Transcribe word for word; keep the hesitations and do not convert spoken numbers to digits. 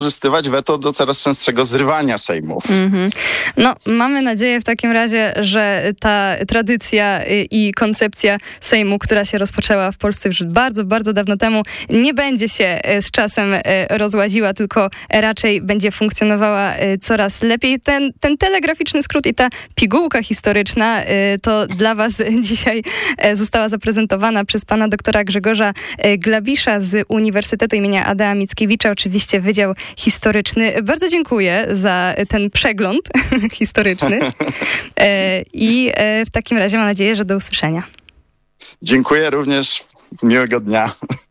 wykorzystywać weto do coraz częstszego zrywania sejmów. Mm-hmm. No, mamy nadzieję w takim razie, że ta tradycja i koncepcja Sejmu, która się rozpoczęła w Polsce już bardzo, bardzo dawno temu, nie będzie się z czasem rozłaziła, tylko raczej będzie funkcjonowała coraz lepiej. Ten, ten telegraficzny skrót i ta pigułka historyczna to dla was dzisiaj została zaprezentowana przez pana doktora Grzegorza Glabisza z Uniwersytetu imienia Adama Mickiewicza, oczywiście Wydział Historyczny. Bardzo dziękuję za ten przegląd historyczny i w takim razie mam nadzieję, że do usłyszenia. Dziękuję również. Miłego dnia.